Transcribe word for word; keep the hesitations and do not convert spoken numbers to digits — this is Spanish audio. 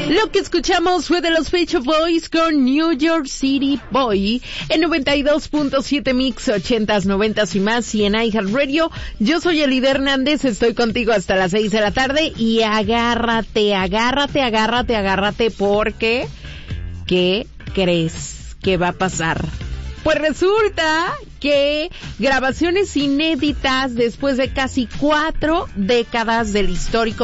Lo que escuchamos fue de los Pet Shop Boys con New York City Boy en noventa y dos punto siete Mix, ochentas, noventas y más, y en iHeartRadio. Yo soy Elida Hernández, estoy contigo hasta las seis de la tarde y agárrate, agárrate, agárrate, agárrate, porque ¿qué crees que va a pasar? Pues resulta que grabaciones inéditas después de casi cuatro décadas del histórico